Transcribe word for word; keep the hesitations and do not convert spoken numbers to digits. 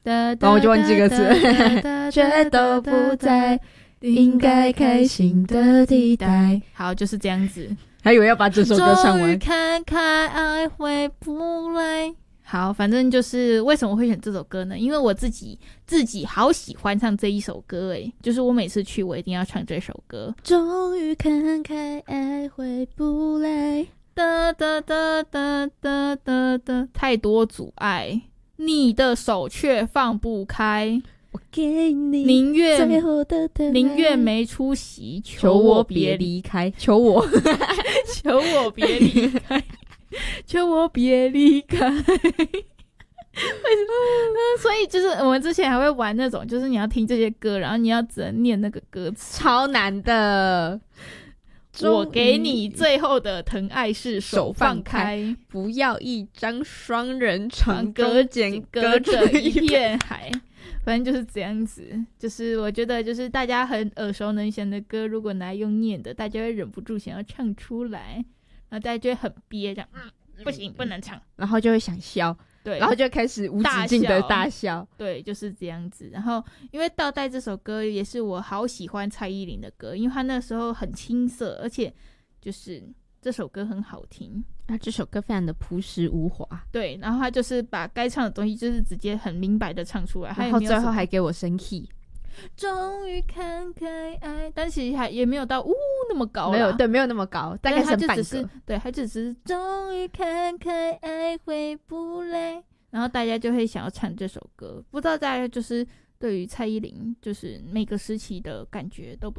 然后我就忘记歌词却都不在应该开心的地带。 好，就是这样子。 还以为要把这首歌唱完。 终于看开爱回不来。好，反正就是为什么会选这首歌呢？因为我自己自己好喜欢唱这一首歌诶，就是我每次去我一定要唱这首歌。终于看开爱回不来，哒哒哒哒哒哒哒，太多阻碍，你的手却放不开。 我给你宁愿最后的疼爱， 宁愿没出息， 求我别离开，求我求我别离开求我别离开所以就是我们之前还会玩那种，就是你要听这些歌，然后你要只能念那个歌词， 超难的。 我给你最后的疼爱是手放开， 不要一张双人床， 隔间隔着一片海。反正就是这样子，就是我觉得就是大家很耳熟能详的歌，如果拿来用念的，大家会忍不住想要唱出来，然后大家就会很憋这样、嗯、不行不能唱， 然后就会想笑， 对， 然后就开始无止境的大笑， 对，就是这样子。然后因为倒带这首歌也是我好喜欢蔡依林的歌，因为她那时候很青涩，而且就是这首歌很好听， 那这首歌非常的朴实无华， 对，然后他就是把该唱的东西就是直接很明白的唱出来， 然后最后还给我升 key， 终于看开爱，但其实还也没有到呜那么高啦， 没有，对，没有那么高，大概是半个， 对，他只是终于看开爱回不来，然后大家就会想要唱这首歌。不知道大家就是对于蔡依林就是每个时期的感觉都不